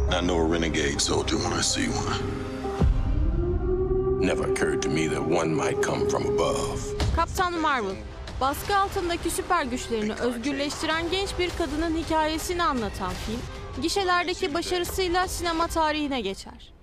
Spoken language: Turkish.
I know a renegade soldier when I see one. Never occurred to me that one might come from above. Kaptan Marvel, baskı altındaki süper güçlerini özgürleştiren genç bir kadının hikayesini anlatan film, gişelerdeki başarısıyla sinema tarihine geçer.